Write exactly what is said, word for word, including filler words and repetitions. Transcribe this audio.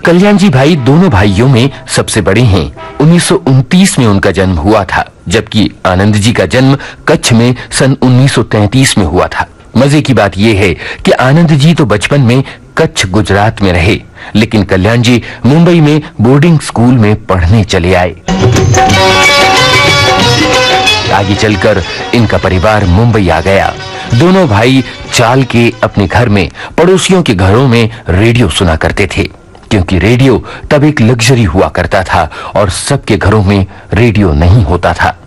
कल्याण जी भाई दोनों भाइयों में सबसे बड़े हैं। उन्नीस सौ उनतीस में उनका जन्म हुआ था, जबकि आनंद जी का जन्म कच्छ में सन उन्नीस सौ तैंतीस में हुआ था। मजे की बात यह है कि आनंद जी तो बचपन में कच्छ गुजरात में रहे, लेकिन कल्याण जी मुंबई में बोर्डिंग स्कूल में पढ़ने चले आए। आगे चलकर इनका परिवार मुंबई आ गया। दोनों भाई चाल के अपने घर में पड़ोसियों के घरों में रेडियो सुना करते थे, क्योंकि रेडियो तब एक लग्जरी हुआ करता था और सबके घरों में रेडियो नहीं होता था।